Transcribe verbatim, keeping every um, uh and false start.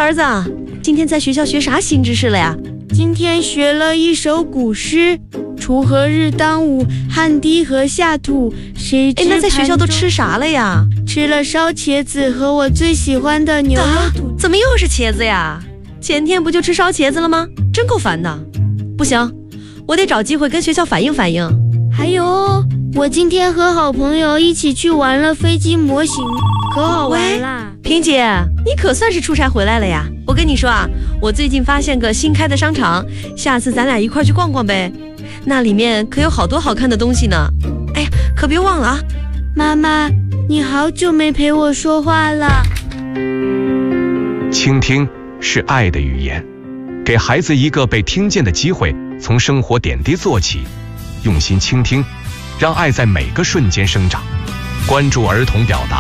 儿子，今天在学校学啥新知识了呀？ 今天学了一首古诗，锄禾日当午，汗滴禾下土。谁知哎，那在学校都吃啥了呀？ 吃了烧茄子和我最喜欢的牛肉土、 啊。怎么又是茄子呀？前天不就吃烧茄子了吗？真够烦的。不行，我得找机会跟学校反映反映。 还有哦，我今天和好朋友一起去玩了飞机模型，可好玩啦！ 萍姐，你可算是出差回来了呀！我跟你说啊，我最近发现个新开的商场，下次咱俩一块去逛逛呗。那里面可有好多好看的东西呢。哎呀，可别忘了啊！ 妈妈，你好久没陪我说话了。 倾听是爱的语言，给孩子一个被听见的机会，从生活点滴做起，用心倾听，让爱在每个瞬间生长。关注儿童表达。